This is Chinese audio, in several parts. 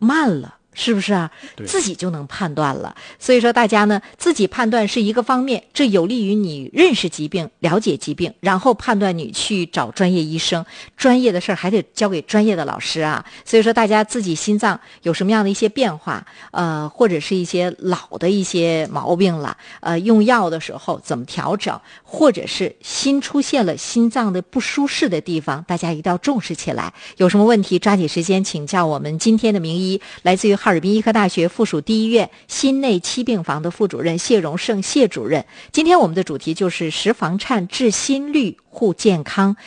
慢了。是不是啊？自己就能判断了。所以说大家呢，自己判断是一个方面，这有利于你认识疾病、了解疾病，然后判断你去找专业医生。专业的事儿还得交给专业的老师啊。所以说大家自己心脏有什么样的一些变化，或者是一些老的一些毛病了，用药的时候怎么调整，或者是新出现了心脏的不舒适的地方，大家一定要重视起来。有什么问题抓紧时间请教我们今天的名医，来自于哈尔滨医科大学附属第一医院心内期病房的副主任谢荣胜谢主任。今天我们的主题就是食房颤治心律护健康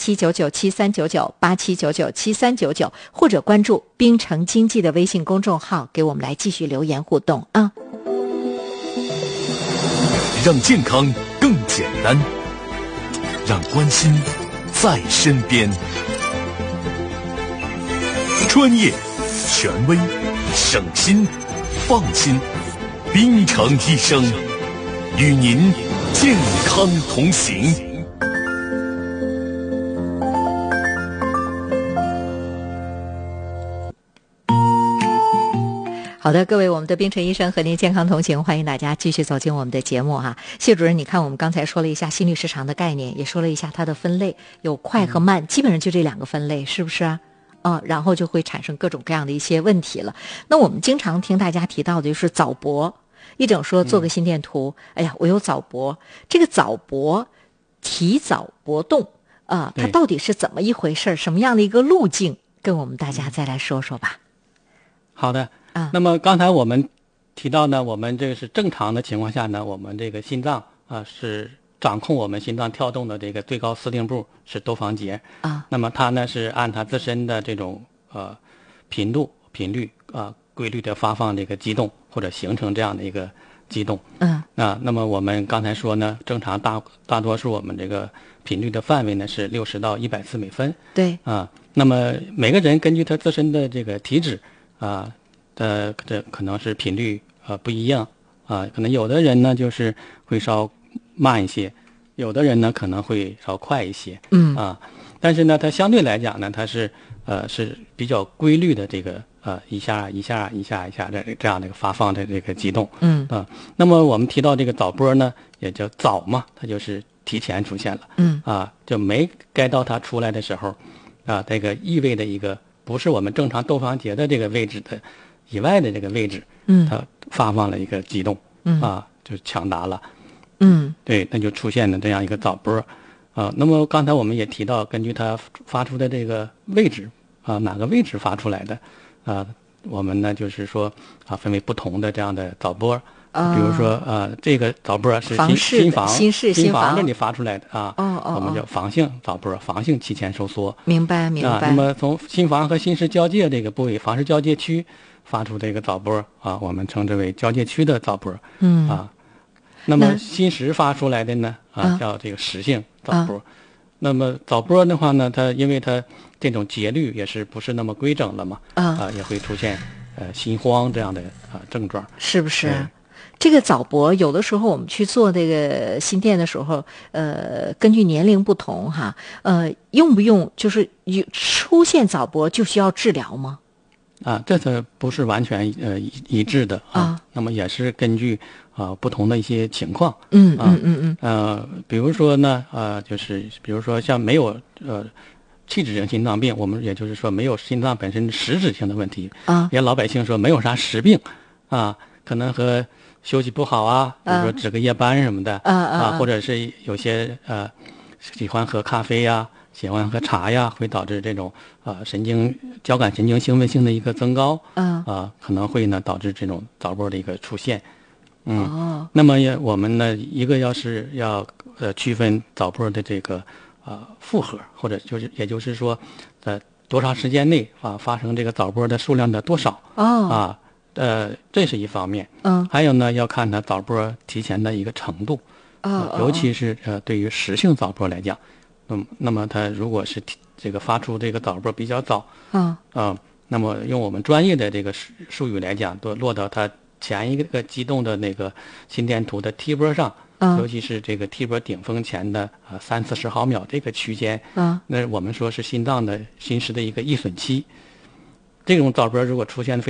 ，8799739987997399，或者关注冰城经济的微信公众号，给我们来继续留言互动啊。 让健康更简单，让关心在身边，专业权威省心放心，冰城医生与您健康同行。 好的，各位，我们的冰城医生和您健康同行，欢迎大家继续走进我们的节目哈。谢主任，你看我们刚才说了一下心律失常的概念，也说了一下它的分类，有快和慢，基本上就这两个分类，是不是啊？然后就会产生各种各样的一些问题了。那我们经常听大家提到的就是早搏，一整说做个心电图，哎呀，我有早搏，这个早搏提早搏动它到底是怎么一回事，什么样的一个路径，跟我们大家再来说说吧。 好的。那么刚才我们提到呢，我们这个是正常的情况下呢，我们这个心脏是掌控我们心脏跳动的这个最高司令部是窦房结那么它呢是按它自身的这种频率规律的发放这个激动，或者形成这样的一个激动。那么我们刚才说呢，正常大多数我们这个频率的范围呢是60到100次每分。 对那么每个人根据他自身的这个体质这可能是频率不一样可能有的人呢就是会稍慢一些，有的人呢可能会稍快一些。但是呢它相对来讲呢，它是比较规律的这个一下的这样的一个发放的这个激动。那么我们提到这个早搏呢，也叫早嘛，它就是提前出现了。就没该到它出来的时候这个意味着一个不是我们正常窦房结的这个位置的以外的这个位置，它发放了一个激动，就抢答了，对，那就出现了这样一个早搏，那么刚才我们也提到，根据它发出的这个位置，哪个位置发出来的，我们呢就是说分为不同的这样的早搏，比如说这个早搏是心房这里发出来的我们叫房性早搏，房性期前收缩。 明白。 那么从心房和心室交界这个部位，房室交界区发出这个早搏我们称之为交界区的早搏。那么心室发出来的呢叫这个实性早搏。那么早搏的话呢，它因为它这种节律也是不是那么规整了嘛也会出现心慌这样的症状， 是不是？这个早搏有的时候我们去做这个心电的时候，根据年龄不同用不用就是出现早搏就需要治疗吗？ 这个不是完全一致的那么也是根据不同的一些情况。比如说呢就是比如说像没有器质性心脏病，我们也就是说没有心脏本身实质性的问题也老百姓说没有啥实病可能和休息不好比如说值个夜班什么的或者是有些喜欢喝咖啡喜欢喝茶会导致这种交感神经兴奋性的一个增高可能会呢导致这种早搏的一个出现。那么我们呢一个要区分早搏的这个负荷，或者也就是说多长时间内发生这个早搏的数量的多少这是一方面。还有呢要看它早搏提前的一个程度尤其是对于实性早搏来讲，那么它如果是这个发出这个早搏比较早那么用我们专业的这个术语来讲，都落到它前一个激动的那个心电图的 T 波上尤其是这个 T 波顶峰前的30-40毫秒这个区间那我们说是心脏的心室的一个易损期。这种早搏如果出现